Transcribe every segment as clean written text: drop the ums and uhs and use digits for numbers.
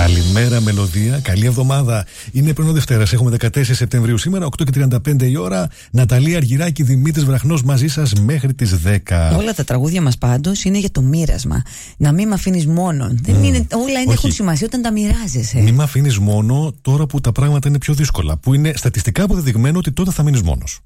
Καλημέρα, μελωδία. Καλή εβδομάδα. Είναι πρωινό Δευτέρας. Έχουμε 14 Σεπτεμβρίου σήμερα, 8:35 η ώρα. Ναταλία Αργυράκη, Δημήτρης Βραχνός μαζί σας μέχρι τις 10. Όλα τα τραγούδια μας πάντως είναι για το μοίρασμα. Να μην με αφήνεις μόνο. Δεν είναι, όλα έχουν σημασία όταν τα μοιράζεσαι. Μην με αφήνεις μόνο τώρα που τα πράγματα είναι πιο δύσκολα. Που είναι στατιστικά αποδεδειγμένο ότι τότε θα μείνεις μόνος.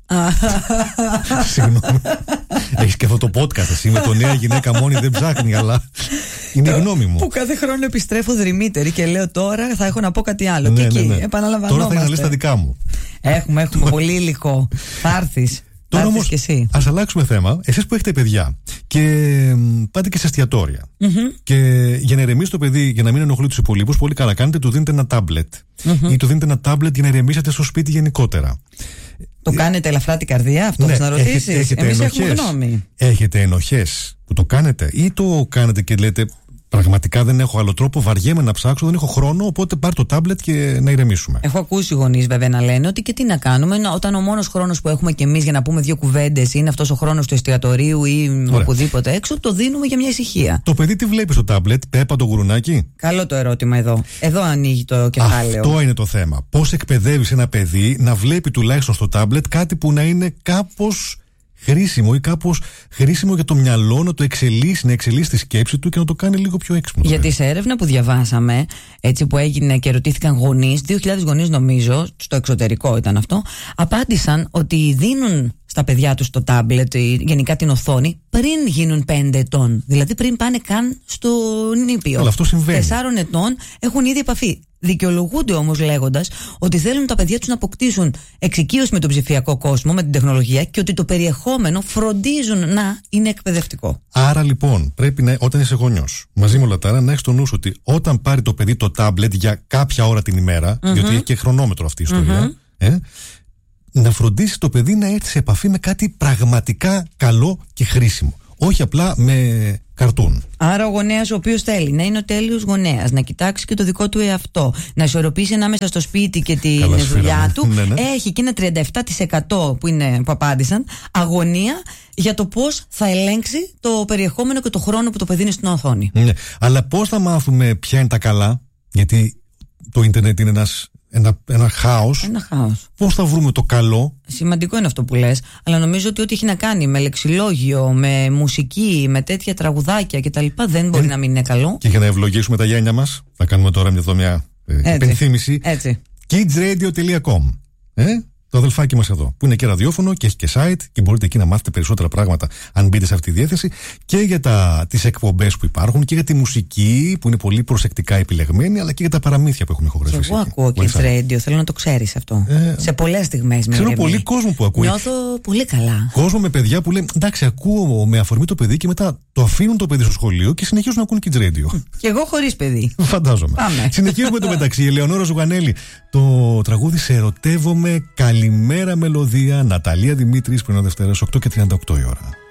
Συγγνώμη. Έχεις και αυτό το podcast εσύ με το νέα γυναίκα μόνη δεν ψάχνει, αλλά είναι η γνώμη μου. Που κάθε χρόνο επιστρέφω δρυμύτερη και λέω τώρα θα έχω να πω κάτι άλλο. Και εκεί επαναλαμβανόμαστε. Τώρα θα είναι λες τα δικά μου. Έχουμε πολύ υλικό. Θα έρθεις. Τώρα όμως ας αλλάξουμε θέμα. Εσείς που έχετε παιδιά και πάτε και σε εστιατόρια και για να ηρεμήσει το παιδί, για να μην ενοχλεί τους υπολείπους, πολύ καλά κάνετε, του δίνετε ένα τάμπλετ ή του δίνετε ένα τάμπλετ για να ηρεμήσετε στο σπίτι γενικότερα. Το κάνετε ελαφρά την καρδιά αυτό, να ρωτήσεις? Εμείς έχουμε γνώμη. Έχετε ενοχές που το κάνετε ή το κάνετε και λέτε πραγματικά δεν έχω άλλο τρόπο, βαριέμαι να ψάξω, δεν έχω χρόνο, οπότε πάρ' το τάμπλετ και να ηρεμήσουμε. Έχω ακούσει γονείς βέβαια να λένε ότι και τι να κάνουμε, όταν ο μόνος χρόνος που έχουμε κι εμείς για να πούμε δύο κουβέντες είναι αυτός ο χρόνος του εστιατορίου ή οπουδήποτε έξω, το δίνουμε για μια ησυχία. Το παιδί τι βλέπει στο τάμπλετ, Πέπα το γουρουνάκι? Καλό το ερώτημα εδώ. Εδώ ανοίγει το κεφάλαιο. Αυτό είναι το θέμα. Πώς εκπαιδεύεις ένα παιδί να βλέπει τουλάχιστον στο τάμπλετ κάτι που να είναι κάπως χρήσιμο ή κάπως χρήσιμο για το μυαλό, να το εξελίσσει, να εξελίσσει τη σκέψη του και να το κάνει λίγο πιο έξυπνο. Γιατί σε έρευνα που διαβάσαμε, έτσι που έγινε και ρωτήθηκαν γονείς, 2.000 γονείς νομίζω, στο εξωτερικό ήταν αυτό, απάντησαν ότι δίνουν στα παιδιά τους το τάμπλετ ή γενικά την οθόνη πριν γίνουν 5 ετών. Δηλαδή πριν πάνε καν στο νήπιο. Αλλά αυτό συμβαίνει. 4 ετών έχουν ήδη επαφή. Δικαιολογούνται όμως λέγοντας ότι θέλουν τα παιδιά τους να αποκτήσουν εξοικείωση με τον ψηφιακό κόσμο, με την τεχνολογία και ότι το περιεχόμενο φροντίζουν να είναι εκπαιδευτικό. Άρα λοιπόν πρέπει όταν είσαι γονιός, μαζί με όλα τα άλλα, να έχεις στο νου ότι όταν πάρει το παιδί το τάμπλετ για κάποια ώρα την ημέρα, διότι έχει και χρονόμετρο αυτή η ιστορία, να φροντίσει το παιδί να έρθει σε επαφή με κάτι πραγματικά καλό και χρήσιμο. Όχι απλά με καρτούν. Άρα ο γονέας ο οποίος θέλει να είναι ο τέλειος γονέας, να κοιτάξει και το δικό του εαυτό, να ισορροπήσει ανάμεσα στο σπίτι και τη δουλειά του, έχει και ένα 37% που απάντησαν αγωνία για το πώς θα ελέγξει το περιεχόμενο και το χρόνο που το παιδί είναι στην οθόνη. Ναι. Αλλά πώς θα μάθουμε ποια είναι τα καλά, γιατί το ίντερνετ είναι ένα χάος. Ένα χάος. Πώς θα βρούμε το καλό? Σημαντικό είναι αυτό που λες, αλλά νομίζω ότι ό,τι έχει να κάνει με λεξιλόγιο, με μουσική, με τέτοια τραγουδάκια κτλ. Δεν μπορεί να μην είναι καλό. Και για να ευλογήσουμε τα γένια μας, θα κάνουμε τώρα μια υπενθύμηση. kidsradio.com. Το αδελφάκι μας εδώ, που είναι και ραδιόφωνο και έχει και site και μπορείτε εκεί να μάθετε περισσότερα πράγματα αν μπείτε σε αυτή τη διεύθυνση, και για τις εκπομπές που υπάρχουν και για τη μουσική που είναι πολύ προσεκτικά επιλεγμένη, αλλά και για τα παραμύθια που έχουμε ηχογραφήσει. Εγώ ακούω Kids Radio, θέλω να το ξέρεις αυτό. Σε πολλές στιγμές με ξέρω πολύ κόσμο που ακούει. Νιώθω πολύ καλά. Κόσμο με παιδιά που λένε εντάξει, ακούω με αφορμή το παιδί και μετά το αφήνουν το παιδί στο σχολείο και συνεχίζουν να ακούν Kids Radio. Και εγώ χωρίς παιδί. Φαντάζομαι. Συνεχίζουμε το μεταξύ. Ελεονόρα Ζουγανέλη. Το τραγούδι Σε ερωτεύομαι. Καλημέρα, μελωδία. Ναταλία Δημήτρης, πρωινό Δευτέρας, 8:38 η ώρα.